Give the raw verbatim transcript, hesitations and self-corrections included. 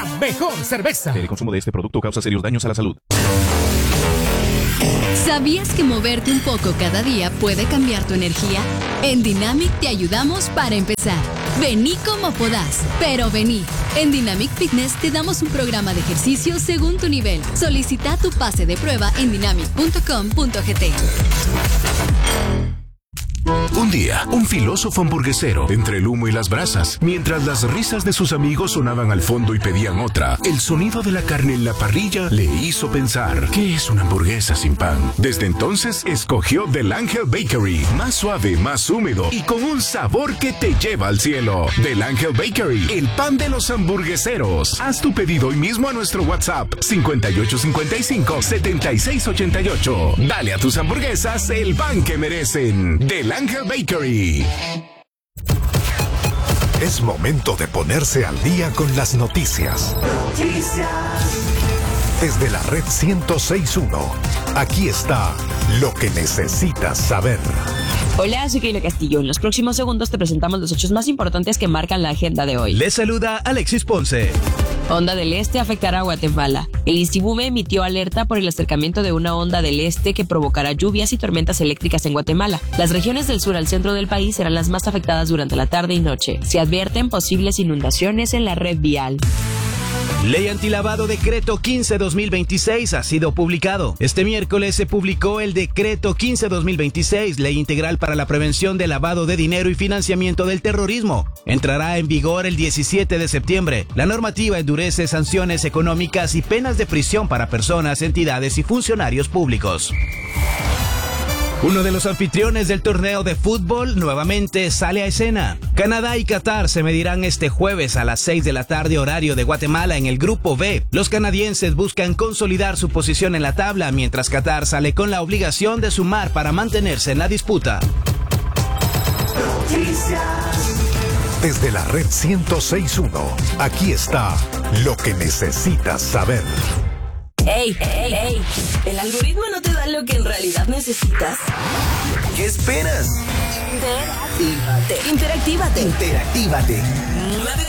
la mejor cerveza. El consumo de este producto causa serios daños a la salud. ¿Sabías que moverte un poco cada día puede cambiar tu energía? En Dynamic te ayudamos para empezar. Vení como podás, pero vení. En Dynamic Fitness te damos un programa de ejercicio según tu nivel. Solicita tu pase de prueba en dynamic punto com punto gt. Un día, un filósofo hamburguesero, entre el humo y las brasas, mientras las risas de sus amigos sonaban al fondo y pedían otra, el sonido de la carne en la parrilla le hizo pensar, ¿qué es una hamburguesa sin pan? Desde entonces, escogió Del Ángel Bakery, más suave, más húmedo y con un sabor que te lleva al cielo. Del Ángel Bakery, el pan de los hamburgueseros. Haz tu pedido hoy mismo a nuestro WhatsApp cincuenta y ocho cincuenta y cinco, setenta y seis ochenta y ocho. Dale a tus hamburguesas el pan que merecen. Del Ángel Bakery. Es momento de ponerse al día con las noticias. Noticias. Desde la red ciento seis punto uno, aquí está lo que necesitas saber. Hola, soy Keila Castillo. En los próximos segundos te presentamos los hechos más importantes que marcan la agenda de hoy. Les saluda Alexis Ponce. Onda del Este afectará a Guatemala. El INSIBUME emitió alerta por el acercamiento de una onda del este que provocará lluvias y tormentas eléctricas en Guatemala. Las regiones del sur al centro del país serán las más afectadas durante la tarde y noche. Se advierten posibles inundaciones en la red vial. Ley antilavado decreto quince dos mil veintiséis ha sido publicado. Este miércoles se publicó el decreto quince dos mil veintiséis, Ley Integral para la Prevención del Lavado de Dinero y Financiamiento del Terrorismo. Entrará en vigor el diecisiete de septiembre. La normativa endurece sanciones económicas y penas de prisión para personas, entidades y funcionarios públicos. Uno de los anfitriones del torneo de fútbol nuevamente sale a escena. Canadá y Qatar se medirán este jueves a las seis de la tarde horario de Guatemala en el Grupo B. Los canadienses buscan consolidar su posición en la tabla, mientras Qatar sale con la obligación de sumar para mantenerse en la disputa. Desde la red ciento seis punto uno, aquí está lo que necesitas saber. Ey, ey, ey, el algoritmo no te da lo que en realidad necesitas. ¿Qué esperas? Interactívate. Interactívate. Interactívate.